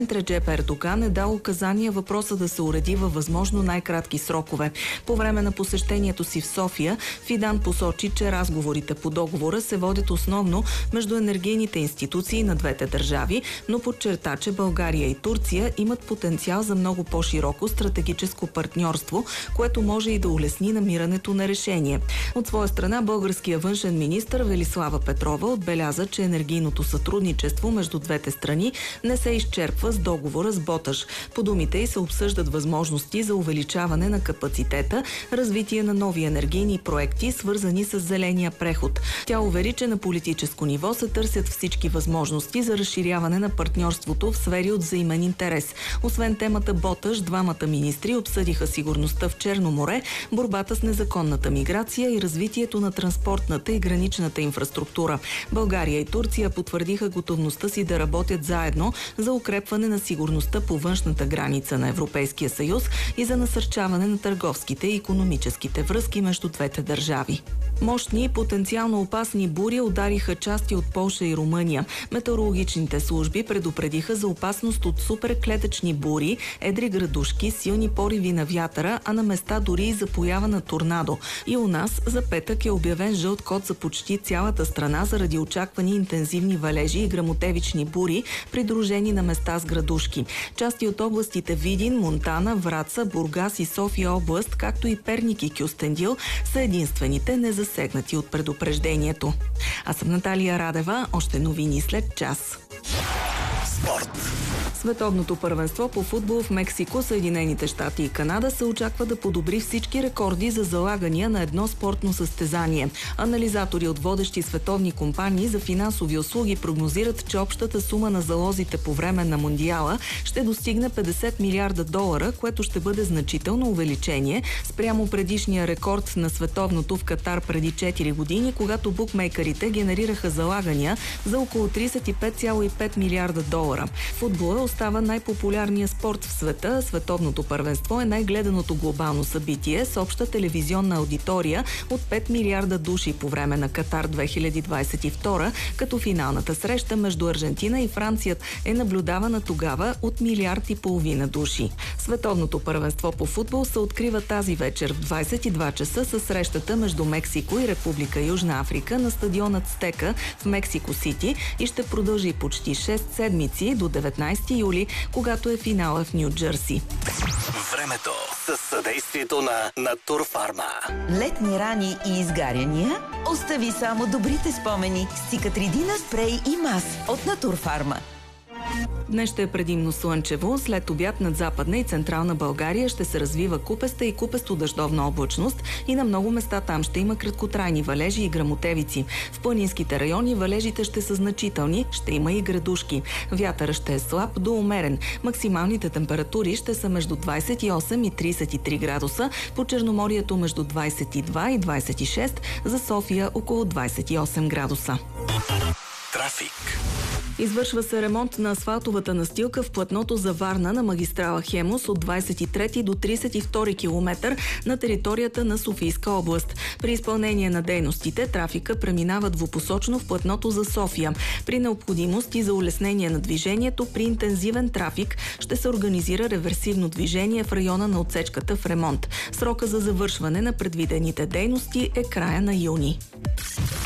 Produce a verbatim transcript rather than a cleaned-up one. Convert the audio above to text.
Реджеп Ердоган е дал указания въпроса да се уреди във възможно най-кратки срокове. По време на посещението си в София, Фидан посочи, че разговорите по договора се водят основно между енергийните институции на двете държави, но подчерта, че България и Турция имат потенциал за много по-широко стратегическо партньорство, което може и да улесни намирането на решение. От своя страна, българският външен министър Велислава Петрова отбеляза, че енергийното сътрудничество между двете страни не се изчерпва с договора с Боташ. По думите й се обсъждат възможности за увеличаване на капацитета, развитие на нови енергийни проекти, свързани с зеления преход. Тя увери, че на политическо ниво се търсят всички възможности за разширяване на партньорството в сфери от взаимен интерес. Освен темата Боташ, двамата министри обсъдиха сигурността в Черно море, борбата с незаконната миграция и развитието на транспортната и граничната инфраструктура. България и Турция потвърдиха готовността си да работят заедно за укрепване на сигурността по външната граница на Европейския съюз и за насърчаване на търговските и икономическите връзки между двете държави. Мощни и потенциално опасни бури удариха части от Полша и Румъния. Метеорологичните служби предупредиха за опасност от суперклетъчни бури, едри градушки, силни пориви на вятъра, а на места дори и за поява на торнадо. И у нас за петък е обявен жълт код за почти цялата страна заради очаквани интензивни валежи и гръмотевични бури, придружени на места с градушки. Части от областите Видин, Монтана, Враца, Бургас и София област, както и Перник и Кюстендил, са единствените незасегнати от предупреждението. Аз съм Наталия Радева. Още новини след час. Спорт. Световното първенство по футбол в Мексико, Съединените щати и Канада се очаква да подобри всички рекорди за залагания на едно спортно състезание. Анализатори от водещи световни компании за финансови услуги прогнозират, че общата сума на залозите по време на Мондиала ще достигне петдесет милиарда долара, което ще бъде значително увеличение спрямо предишния рекорд на световното в Катар преди четири години, когато букмейкърите генерираха залагания за около тридесет и пет цяло и пет милиарда долара. Футбола остава най-популярният спорт в света. Световното първенство е най-гледаното глобално събитие с обща телевизионна аудитория от пет милиарда души по време на Катар две хиляди двадесет и втора, като финалната среща между Аржентина и Франция е наблюдавана тогава от милиард и половина души. Световното първенство по футбол се открива тази вечер в двадесет и два часа със срещата между Мексико и Република Южна Африка на стадионът Стека в Мексико Сити и ще продължи почти шест седмици до деветнадесети юли, когато е финала в Ню Джърси. Времето със съдействието на Натурфарма. Летни рани и изгаряния? Остави само добрите спомени с Циcatrидина спрей и мас от Натурфарма. Днес ще е предимно слънчево. След обяд над Западна и Централна България ще се развива купеста и купесто-дъждовна облачност и на много места там ще има краткотрайни валежи и гръмотевици. В планинските райони валежите ще са значителни, ще има и градушки. Вятърът ще е слаб до умерен. Максималните температури ще са между двадесет и осем и тридесет и три градуса, по Черноморието между двадесет и два и двадесет и шест, за София около двадесет и осем градуса. Трафик. Извършва се ремонт на асфалтовата настилка в платното за Варна на магистрала Хемус от двадесет и трети до тридесет и втори километър на територията на Софийска област. При изпълнение на дейностите трафика преминава двупосочно в платното за София. При необходимост и за улеснение на движението при интензивен трафик ще се организира реверсивно движение в района на отсечката в ремонт. Срока за завършване на предвидените дейности е края на юни.